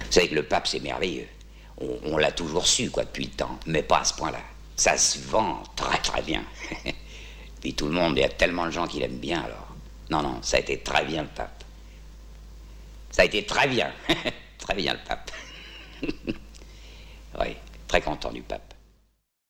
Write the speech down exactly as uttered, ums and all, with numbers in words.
savez que le pape, c'est merveilleux. On, on l'a toujours su, quoi, depuis le temps, mais pas à ce point-là. Ça se vend très très bien. Puis tout le monde, il y a tellement de gens qui l'aiment bien, alors. Non, non, ça a été très bien, le pape. Ça a été très bien. Très bien, le pape. Oui, très content du pape.